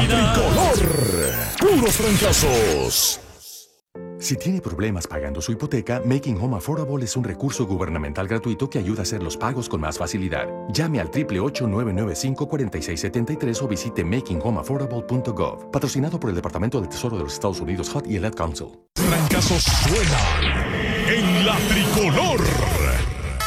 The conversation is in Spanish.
Tricolor. Puros fracasos. Si tiene problemas pagando su hipoteca, Making Home Affordable es un recurso gubernamental gratuito que ayuda a hacer los pagos con más facilidad. Llame al 888-995-4673 o visite makinghomeaffordable.gov. Patrocinado por el Departamento del Tesoro de los Estados Unidos, HUD y el Ad Council. Fracasos suenan en la Tricolor.